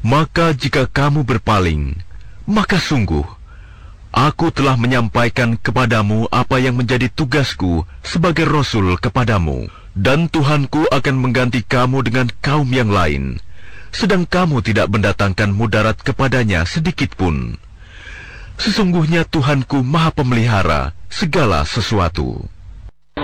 Maka jika kamu berpaling, maka sungguh aku telah menyampaikan kepadamu apa yang menjadi tugasku sebagai Rasul kepadamu. Dan Tuhanku akan mengganti kamu dengan kaum yang lain, sedang kamu tidak mendatangkan mudarat kepadanya sedikitpun. Sesungguhnya Tuhanku Maha Pemelihara segala sesuatu.